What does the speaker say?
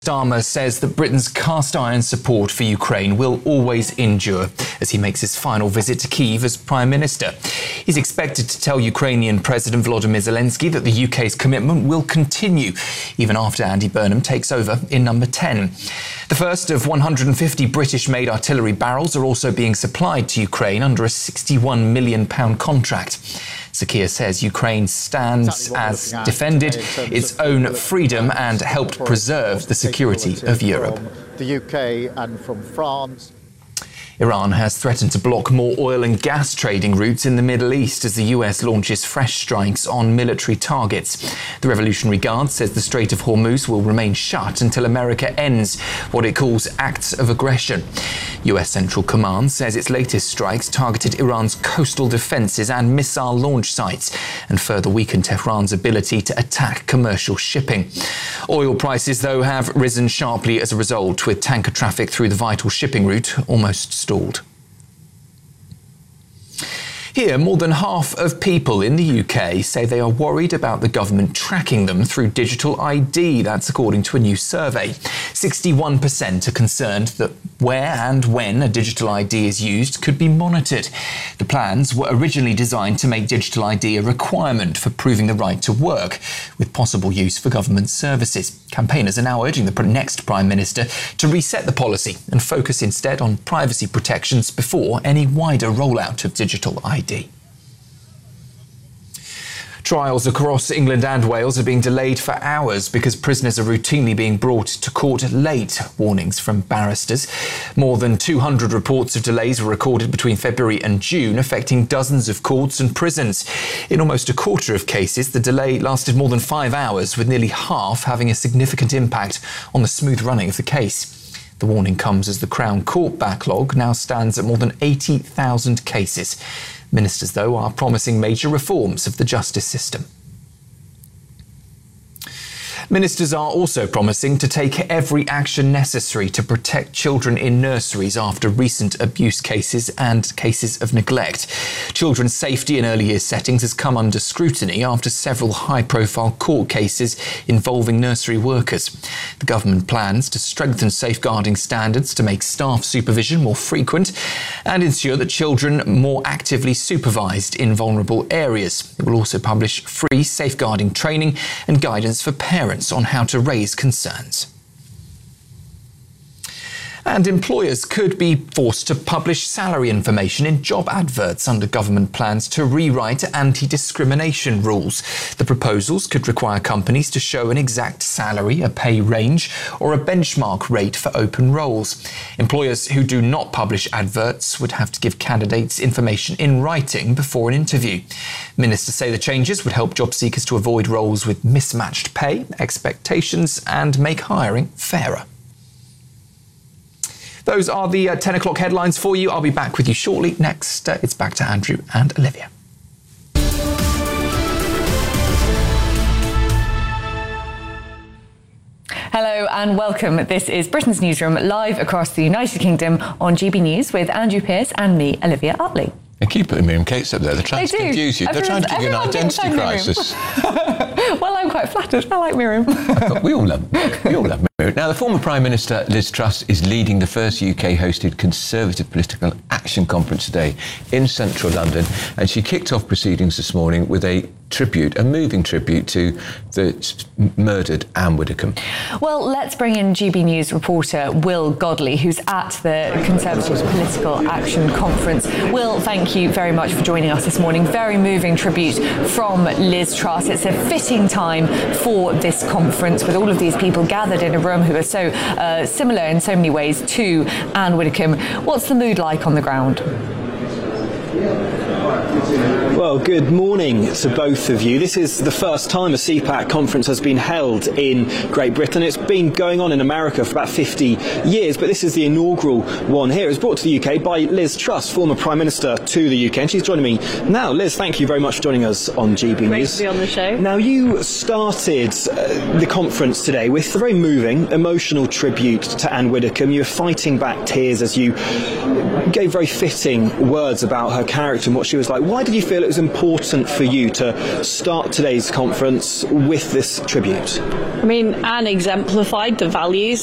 Starmer says that Britain's cast-iron support for Ukraine will always endure as he makes his final visit to Kyiv as Prime Minister. He's expected to tell Ukrainian President Volodymyr Zelensky that the UK's commitment will continue, even after Andy Burnham takes over in number 10. The first of 150 British-made artillery barrels are also being supplied to Ukraine under a £61 million contract. Zakia says Ukraine stands as defended its own freedom and helped preserve the security of Europe. The UK and from France. Iran has threatened to block more oil and gas trading routes in the Middle East as the US launches fresh strikes on military targets. The Revolutionary Guard says the Strait of Hormuz will remain shut until America ends what it calls acts of aggression. US Central Command says its latest strikes targeted Iran's coastal defences and missile launch sites and further weakened Tehran's ability to attack commercial shipping. Oil prices, though, have risen sharply as a result, with tanker traffic through the vital shipping route almost stalled. Here, more than half of people in the UK say they are worried about the government tracking them through digital ID. That's according to a new survey. 61% are concerned that where and when a digital ID is used could be monitored. The plans were originally designed to make digital ID a requirement for proving the right to work, with possible use for government services. Campaigners are now urging the next Prime Minister to reset the policy and focus instead on privacy protections before any wider rollout of digital ID. Trials across England and Wales are being delayed for hours because prisoners are routinely being brought to court late, warnings from barristers. More than 200 reports of delays were recorded between February and June, affecting dozens of courts and prisons. In almost a quarter of cases, the delay lasted more than 5 hours, with nearly half having a significant impact on the smooth running of the case. The warning comes as the Crown Court backlog now stands at more than 80,000 cases. Ministers, though, are promising major reforms of the justice system. Ministers are also promising to take every action necessary to protect children in nurseries after recent abuse cases and cases of neglect. Children's safety in early years settings has come under scrutiny after several high-profile court cases involving nursery workers. The government plans to strengthen safeguarding standards to make staff supervision more frequent and ensure that children are more actively supervised in vulnerable areas. It will also publish free safeguarding training and guidance for parents on how to raise concerns. And employers could be forced to publish salary information in job adverts under government plans to rewrite anti-discrimination rules. The proposals could require companies to show an exact salary, a pay range, or a benchmark rate for open roles. Employers who do not publish adverts would have to give candidates information in writing before an interview. Ministers say the changes would help job seekers to avoid roles with mismatched pay, expectations, and make hiring fairer. Those are the 10 o'clock headlines for you. I'll be back with you shortly. Next, it's back to Andrew and Olivia. Hello and welcome. This is Britain's Newsroom, live across the United Kingdom on GB News with Andrew Pearce and me, Olivia Utley. They keep putting Miriam Cates up there. They're trying to confuse you. They're trying to give you an identity crisis. Well, I'm quite flattered. I like Miriam. We all love Miriam. Now, the former Prime Minister Liz Truss is leading the first UK-hosted Conservative Political Action Conference today in central London, and she kicked off proceedings this morning with a moving tribute to the murdered Anne Widdecombe. Well, let's bring in GB News reporter Will Godley, who's at the Conservative Political Action Conference. Will, thank you very much for joining us this morning. Very moving tribute from Liz Truss. It's a fitting time for this conference with all of these people gathered in a room who are so similar in so many ways to Anne Widdecombe. What's the mood like on the ground? Well, good morning to both of you. This is the first time a CPAC conference has been held in Great Britain. It's been going on in America for about 50 years, but this is the inaugural one here. It was brought to the UK by Liz Truss, former Prime Minister to the UK, and she's joining me now. Liz, thank you very much for joining us on GB News. Great to be on the show. Now, you started the conference today with a very moving, emotional tribute to Anne Widdecombe. You were fighting back tears as you gave very fitting words about her character and what she was was like. Why did you feel it was important for you to start today's conference with this tribute? I mean, Anne exemplified the values